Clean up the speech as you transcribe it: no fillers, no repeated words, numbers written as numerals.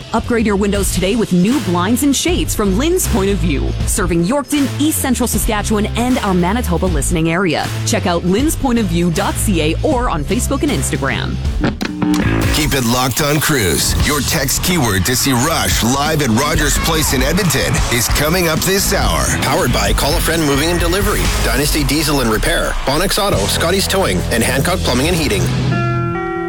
Upgrade your windows today with new blinds and shades from Lynn's Point of View, serving Yorkton, East Central Saskatchewan, and our Manitoba listening area. Check out lynnspointofview.ca or on Facebook and Instagram. Keep it locked on Cruise. Your text keyword to see Rush live at Rogers Place in Edmonton is coming up this hour. Powered by Call a Friend Moving and Delivery, Dynasty Diesel and Repair, Bonnex Auto, Scotty's Towing, and Hancock Plumbing and Heating.